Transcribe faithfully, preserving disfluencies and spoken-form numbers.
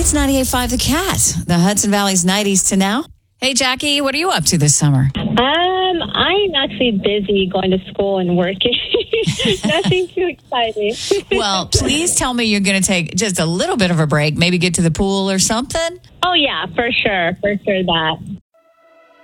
It's ninety-eight point five The Cat, the Hudson Valley's nineties to now. Hey, Jackie, what are you up to this summer? Um, I'm actually busy going to school and working. Nothing too exciting. Well, please tell me you're going to take just a little bit of a break, maybe get to the pool or something. Oh, yeah, for sure. For sure that.